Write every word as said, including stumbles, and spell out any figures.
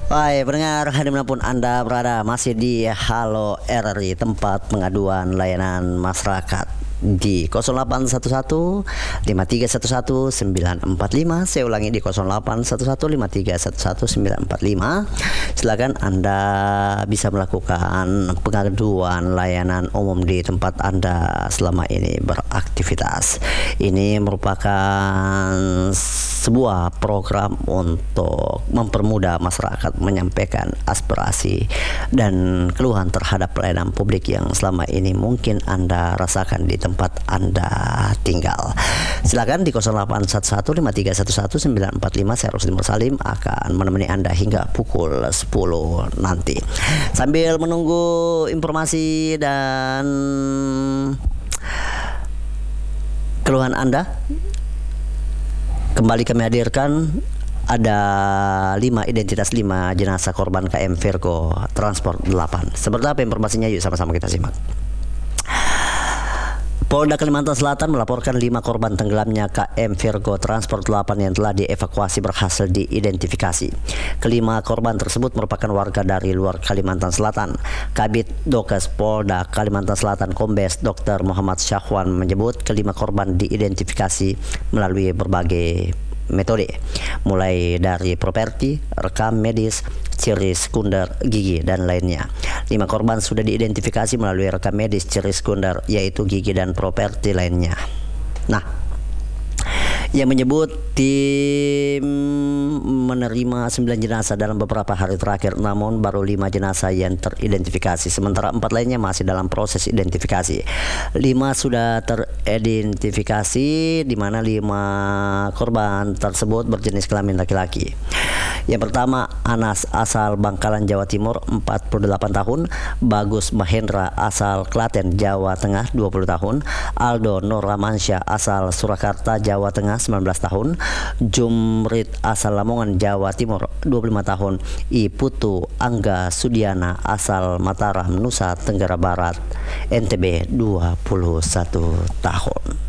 Hai pendengar, dimanapun Anda berada, masih di Halo R R I, tempat pengaduan layanan masyarakat di nol delapan satu satu lima tiga satu satu sembilan empat lima. Saya ulangi, di nol delapan satu satu lima tiga satu satu sembilan empat lima. Silakan Anda bisa melakukan pengaduan layanan umum di tempat Anda selama ini beraktivitas. Ini merupakan sebuah program untuk mempermudah masyarakat menyampaikan aspirasi dan keluhan terhadap pelayanan publik yang selama ini mungkin Anda rasakan di tempat Anda tinggal. Silakan di nol delapan satu satu lima tiga satu satu sembilan empat lima. Saya Rusdi Mursalim akan menemani Anda hingga pukul sepuluh nanti. Sambil menunggu informasi dan keluhan Anda, kembali kami hadirkan ada lima identitas lima jenazah korban K M Virgo Transport delapan. Seperti apa informasinya? Yuk sama-sama kita simak. Polda Kalimantan Selatan melaporkan lima korban tenggelamnya K M Virgo Transport delapan yang telah dievakuasi berhasil diidentifikasi. Kelima korban tersebut merupakan warga dari luar Kalimantan Selatan. Kabid Dokes Polda Kalimantan Selatan Kombes Dokter Muhammad Syahwan menyebut kelima korban diidentifikasi melalui berbagai metode, mulai dari properti, rekam medis, ciri sekunder, gigi, dan lainnya. Lima korban sudah diidentifikasi melalui rekam medis, ciri sekunder, yaitu gigi dan properti lainnya. Nah, yang menyebut tim menerima sembilan jenazah dalam beberapa hari terakhir, namun baru lima jenazah yang teridentifikasi, sementara empat lainnya masih dalam proses identifikasi. Lima sudah teridentifikasi, di mana lima korban tersebut berjenis kelamin laki-laki. Yang pertama, Anas asal Bangkalan, Jawa Timur, empat puluh delapan tahun. Bagus Mahendra asal Klaten, Jawa Tengah, dua puluh tahun. Aldo Nur Ramansyah asal Surakarta, Jawa Tengah, sembilan belas tahun. Jumrit asal Lamongan, Jawa Timur, dua puluh lima tahun. I Putu Angga Sudiana asal Mataram, Nusa Tenggara Barat, N T B, dua puluh satu tahun.